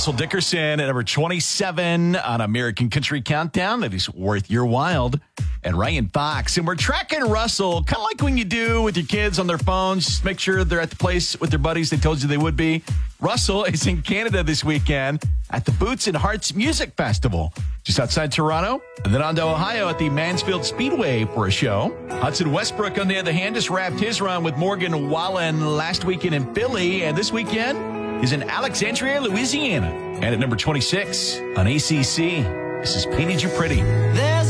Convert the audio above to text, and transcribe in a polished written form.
Russell Dickerson at number 27 on American Country Countdown. That is Worth Your While. And Ryan Fox. And we're tracking Russell, kind of like when you do with your kids on their phones. Just make sure they're at the place with their buddies they told you they would be. Russell is in Canada this weekend at the Boots and Hearts Music Festival, just outside Toronto. And then on to Ohio at the Mansfield Speedway for a show. Hudson Westbrook, on the other hand, just wrapped his run with Morgan Wallen last weekend in Philly. And this weekend is in Alexandria, Louisiana. And at number 26 on ACC, this is Painted You Pretty.